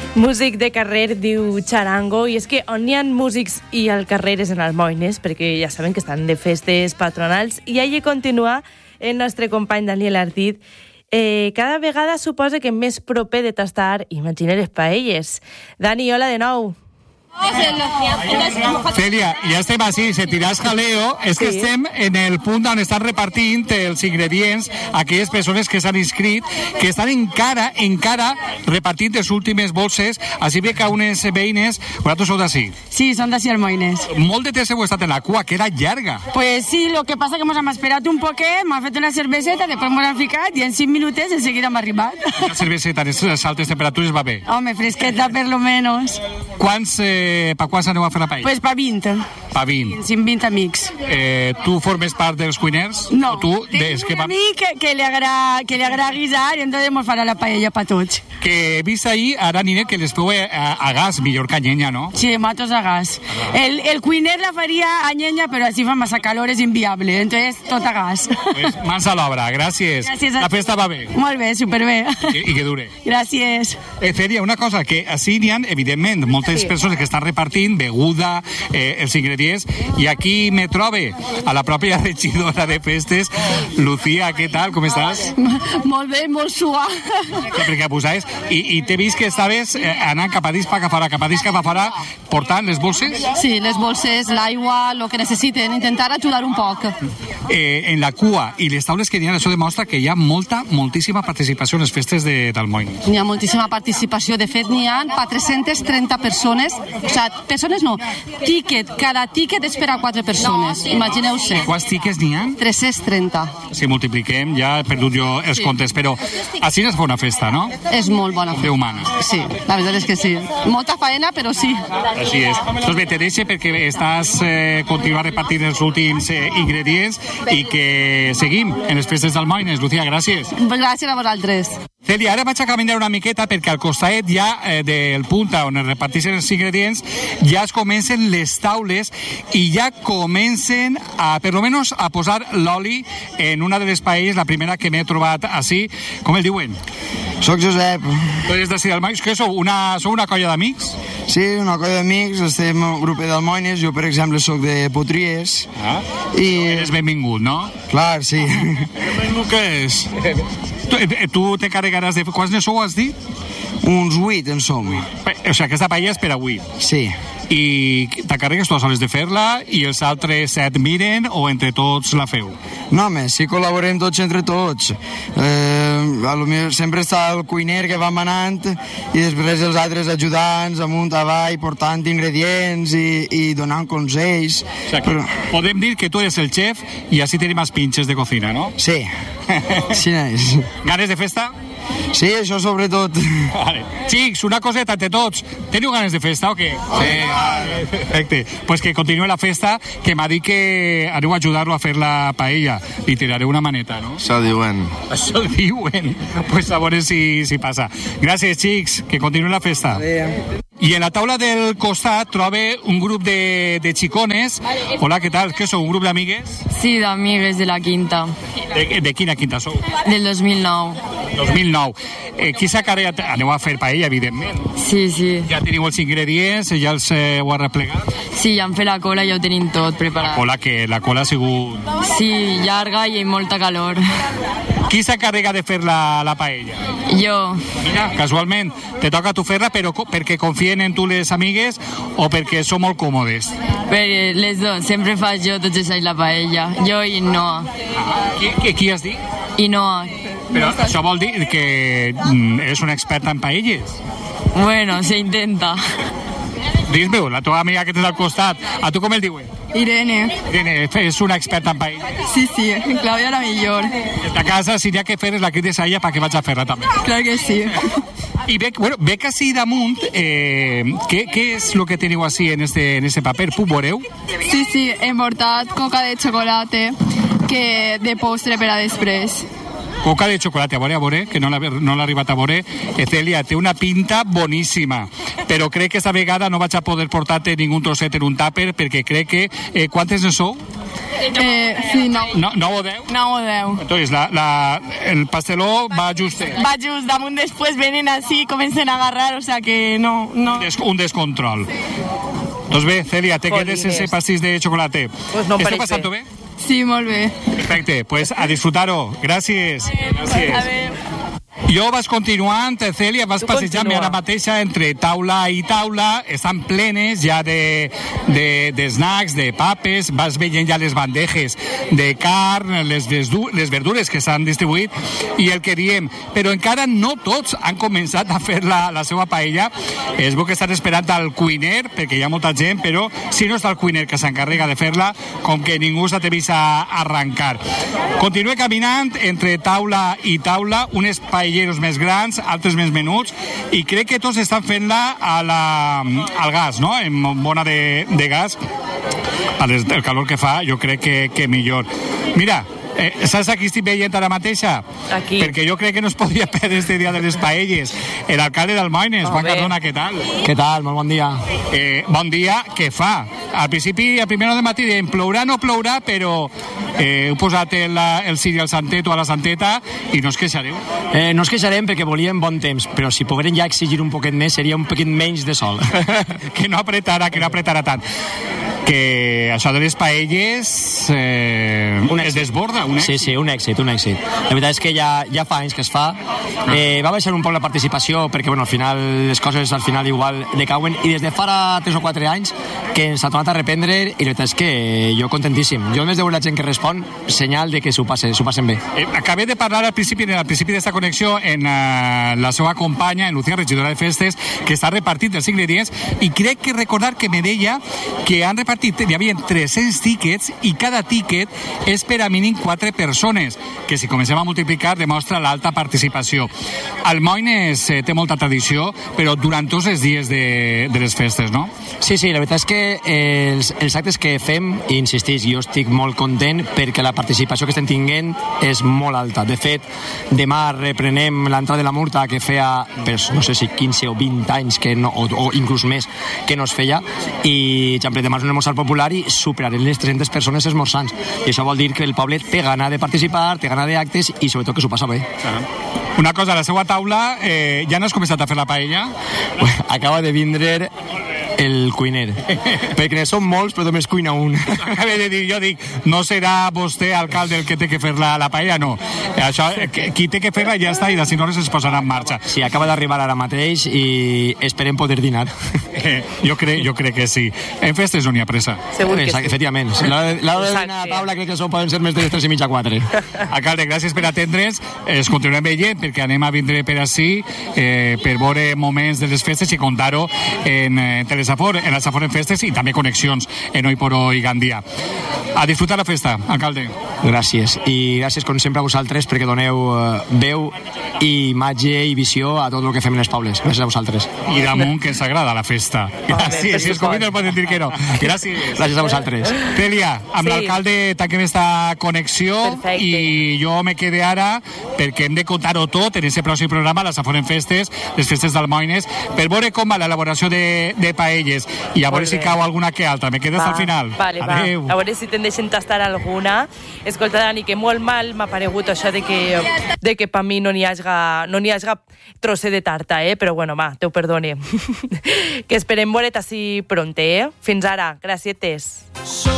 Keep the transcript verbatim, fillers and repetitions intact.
Músic de carrer, diu Charango, i és que on hi ha músics i al carrer és en Almoines, perquè ja saben que estan de festes patronals, i allí continua el nostre company Daniel Ardit. Eh, cada vegada suposa que més proper de tastar imaginer les paelles. Dani, hola de nou. Cèlia, ja estem així, sentiràs jaleo, és que Sí. estem en el punt on estan repartint els ingredients a aquelles persones que s'han inscrit, que estan encara, encara repartint les últimes bolses, així bé que unes veïnes, vosaltres sou d'ací. Sí, son de así Almoines. Molt de temps heu estat en la cua, que era llarga. Pues sí, lo que pasa que hemos esperat un poquet, m'ha fet una cerveseta, després m'ho han ficat i en cinc minutets en seguida hem arribat. Una cerveseta en les altes temperatures va bé. Home, fresqueta per lo menos. Quants, eh, pa quants aneu a fer la paella? Pues pa vint. Pa vint. Sin vint amics. Eh, tu formes part dels cuiners? No, O tu, tengo des que, un va... amic que, que, le agrada, que le agrada guisar i entonces mos farà la paella pa tots. que he vist ahir, ara aniré, que les feu a, a gas, millor que a llenya, no? Sí, matos a gas. El, el cuiner la faria a llenya, però així fa massa calor, és inviable. Entonces, tot a gas. Pues, mans a l'obra, gràcies. Gràcies a La tu. festa va bé. Molt bé, superbé. I, i que dure. Gràcies. Eh, Cèlia, una cosa, que així n'hi ha, evidentment, moltes Sí. persones que estan repartint beguda, eh, els ingredients, i aquí me trobe a la pròpia regidora de festes, Lucía, què tal, com estàs? Molt bé, molt suar. Sí, perquè posaves, i, i t'he vist que estaves eh, anant cap a dins cap a fora, cap a dins cap a fora, portant les bolses. Sí, les bolses, l'aigua, el que necessiten, intentar ajudar un poc. Eh, en la cua i les taules que n'hi ha, això demostra que hi ha molta, moltíssima participació en les festes de d'Almoines. N'hi ha moltíssima participació. De fet, n'hi ha quatre-centes trenta persones. O sigui, persones no. Tíquet. Cada tíquet és per a quatre persones. Imagineu-se. Quants tiques n'hi ha? tres-cents trenta. Si multipliquem, ja he perdut jo els Sí. comptes, però així es fa una festa, no? És molt bona. De humana. Sí, la veritat és que sí. Molta faena, però sí. Així és. Doncs bé, te deixe perquè estàs eh, continuant repartint els últims eh, ingredients i que seguim en les festes d'Almoines. Lucía, gràcies. Gràcies a vosaltres. Cèlia, ara vaig a caminar una miqueta perquè al costat ja eh, del punt on es reparteixen els ingredients ja es comencen les taules i ja comencen a, per lo menos, a posar l'oli en una de les paelles, la primera que m'he trobat així. Com el diuen? Soc Josep. Tu eres d'ací d'Almoines? Què sou? Una, sou una colla d'amics? Sí, una colla d'amics, estem un grup d'Almoines, jo per exemple soc de Potries. Ah. I, Eres benvingut, no? clar, sí, Benvingut què és? Tu, eh, tu te carregaràs de... Quants ne sou, has dit? uns vuit en som. O sigui, aquesta paella és per avui. Sí, I t'encarregues tu sols de fer-la i els altres set miren o entre tots la feu? no home, si col·laborem tots entre tots. Eh, a lo millor sempre està el cuiner que va manant i després els altres ajudants amunt, avall, portant ingredients i, i donant consells. O sigui, Però... podem dir que tu eres el xef i així tenim els pinches de cocina, no? Sí, sí és. Ganes de festa? Sí, això sobretot. Vale. Xics, una coseta entre tots. Teniu ganes de festa o què? Sí. Perfecte. Pues que continue la festa, que m'ha dit que aneu a ajudar-lo a fer la paella. Li tiraré una maneta, no? Això diuen. Això diuen. Pues a veure si, si passa. Gràcies, xics. Que continue la festa. I en la taula del costat trobe un grup de, de xicones. Hola, què tal? Què sou? Un grup d'amigues? Sí, d'amigues de la quinta, De, de quina quinta sou? del dos mil nou. dos mil nou. Eh, qui s'ha carregat? Aneu a fer paella, evidentment. Sí, sí. Ja teniu els ingredients, ja els eh, heu arreplegat. Sí, ja hem fet la cola i ja ho tenim tot preparat. Cola, que la cola ha sigut... Sí, llarga i amb molta calor. Qui s'encarrega de fer la, la paella? Jo, Mira, casualment, te toca a tu fer-la, però co- perquè confien en tu les amigues o perquè són molt còmodes? perquè les dos, sempre faig jo tots els anys la paella. Jo i Noa. Qui, qui, qui has dit? I Noa. Però això vol dir que mm, eres una experta en paelles? Bueno, se intenta. Dis-me, la teva amiga que tens al costat, a tu com el diuen? Irene. Irene, és una experta en paelles. Sí, sí, Claudia la millor. A casa, si n'hi ha que fer, és la crides a ella perquè vaig a fer-la també. Clar que sí. I bec, bueno, bec així damunt, eh, què, què és el que teniu així en este, en este paper? Puc veureu? Sí, sí, hem portat coca de xocolate que de postre per a després. Coca de xocolate, a veure, a veure, que no l'ha no l'ha arribat a veure. Eh, Cèlia, té una pinta boníssima, però crec que esta vegada no vaig a poder portar-te ningun trosset en un tàper, perquè crec que... Eh, quantes en sou? Eh, sí, no. No, nou o deu? Nou o deu. Entonces, la, la, el pasteló va just. Va just damunt, después venen así, comencen a agarrar, o sea que no... no. Des, un descontrol. Doncs bé, Celia, te quedes sense pastís de chocolate. Pues no ¿Esteu passant-ho bé? Sí, molt bé. Perfecte, pues a disfrutar-ho. Gràcies. Gràcies. Adéu. Jo vas continuant, Cèlia, vas Tu passejant-me continua. ara mateixa entre taula i taula, estan plenes ja de, de, de snacks, de papes, vas veient ja les bandejes de carn, les, verdu les verdures que s'han distribuït, i el que diem, però encara no tots han començat a fer la, la seva paella. Es veu que estan esperant al cuiner, perquè hi ha molta gent, però si no està el cuiner que s'encarrega de fer-la, com que ningú s'atreveix a arrencar. Continue caminant entre taula i taula, unes paelles més grans, altres més menuts, i crec que tots estan fent-la a la, al gas, no? En bona de, de gas. A les, el calor que fa, jo crec que, que millor. Mira, eh, saps a qui estic veient ara mateixa? Aquí. Perquè jo crec que no es podia perdre este dia de les paelles. El alcalde d'Almoines, Juan Cardona, què tal? Què tal? Molt bon dia. Eh, bon dia, què fa? Al principi, a primera de matí, deien plourà, no plourà, però eh, heu posat el, el Siri al santet o a la santeta i no us queixareu. Eh, no ens queixarem perquè volíem bon temps, però si poguérem ja exigir un poquet més seria un poquet menys de sol. Que no apretarà, que no apretarà tant. Que això de les paelles eh, es desborda, un èxit. Sí, sí, un èxit, un èxit. La veritat és que ja, ja fa anys que es fa. Eh, va baixar un poc la participació perquè, bueno, al final les coses al final igual decauen, i des de fa tres o quatre anys que ens ha tornat a reprendre, i la veritat és que jo contentíssim. Jo, a més de veure la gent que respon, senyal de que s'ho passen, s'ho passen bé. Eh, acabé de parlar al principi al principi d'esta connexió en uh, la seva companya, en Lucía, regidora de festes, que està repartint els ingredients, i crec que recordar que me deia que han repartit, hi havia tres-cents tíquets, i cada tíquet és per a mínim quatre persones, que si comencem a multiplicar demostra l'alta participació. Almoines eh, té molta tradició, però durant tots els dies de, de les festes, no? Sí, sí, la veritat és que els, els actes que fem, i insistís, jo estic molt content perquè la participació que estem tinguent és molt alta. De fet, demà reprenem l'entrada de la Murta, que feia, pues, no sé si quinze o vint anys, que no, o, o inclús més, que no es feia, i exemple, demà és un esmorzar popular i superarem les tres-centes persones esmorzants. I això vol dir que el poble té gana de participar, té gana d'actes i sobretot que s'ho passa bé. Una cosa, a la seva taula eh, ja no has començat a fer la paella? Acaba de vindre el cuiner, perquè ne són molts però només cuina un. Acabé de dir, jo dic, no serà vostè, alcalde, el que té que fer la, la paella? No, això, qui té que fer-la ja està, i de si no es posarà en marxa. Sí, acaba d'arribar ara mateix i esperem poder dinar. Eh, jo, crec, jo crec que sí. En festes no n'hi ha pressa. Segur que sí. Efectivament. L'hora de dinar a taula crec que això poden ser més de les tres i mitja, quatre. Alcalde, gràcies per atendre's. Es continuem veient perquè anem a vindre per ací eh, per veure moments de les festes i contar-ho en, en Telesafor, en la Safor en festes, i també connexions en Oi por Hoy Gandia. A disfrutar la festa, alcalde. Gràcies. I gràcies, com sempre, a vosaltres perquè doneu uh, veu i imatge i visió a tot el que fem en les Paules. Gràcies a vosaltres. I damunt que ens agrada la festa. Gràcies. Si es convida no poden dir que no. Gràcies. Gràcies a vosaltres. Cèlia, amb Sí. l'alcalde tanquem esta connexió. Perfecte. I jo me quedé ara perquè hem de contar-ho tot en aquest pròxim programa, la Safor en festes, les festes d'Almoines, per veure com va l'elaboració de, de paelles i a veure Molt si bé. cau alguna que altra. Me quedes Va, al final. Vale, Adeu. va. A veure si te'n deixen tastar alguna. Escolta, Dani, que molt mal m'ha paregut això de que, de que per mi no n'hi hagi, no n'hi hagi trosser de tarta, eh? Però bueno, va, Déu perdone. Que esperem veure't així pronte, eh? Fins ara. Gràcies.